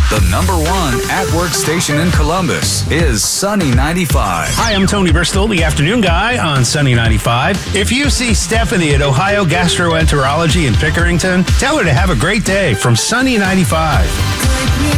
The number one at-work station in Columbus is Sunny 95. Hi, I'm Tony Bristol, the afternoon guy on Sunny 95. If you see Stephanie at Ohio Gastroenterology in Pickerington, tell her to have a great day from Sunny 95.